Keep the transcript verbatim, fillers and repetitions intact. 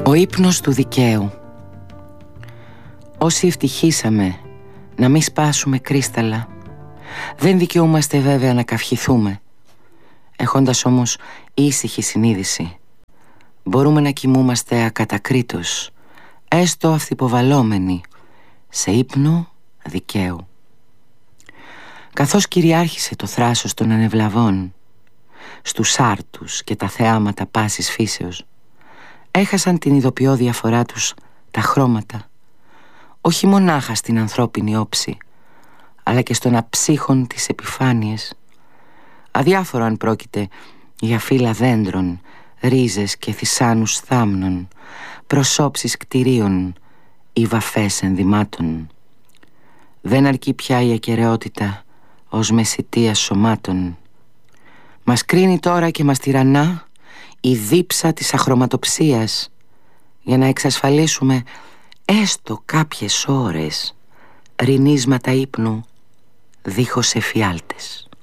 Ο ύπνος του δικαίου. Όσοι ευτυχήσαμε να μην σπάσουμε κρίσταλα, δεν δικαιούμαστε βέβαια να καυχηθούμε. Έχοντας όμως ήσυχη συνείδηση, μπορούμε να κοιμούμαστε ακατακρίτως, έστω αυθυποβαλλόμενοι, σε ύπνο δικαίου. Καθώς κυριάρχησε το θράσος των ανεβλαβών, στους άρτους και τα θεάματα πάσης φύσεως, έχασαν την ειδοποιώ διαφορά τους τα χρώματα, όχι μονάχα στην ανθρώπινη όψη, αλλά και στον αψύχον της επιφάνειες, αδιάφορο αν πρόκειται για φύλλα δέντρων, ρίζες και θυσάνους θάμνων, προσώψεις κτηρίων ή βαφές ενδυμάτων. Δεν αρκεί πια η ακεραιότητα ως μεσιτεία σωμάτων. Μας κρίνει τώρα και μας τυραννά η δίψα της αχρωματοψίας, για να εξασφαλίσουμε έστω κάποιες ώρες ρινίσματα ύπνου δίχως εφιάλτες.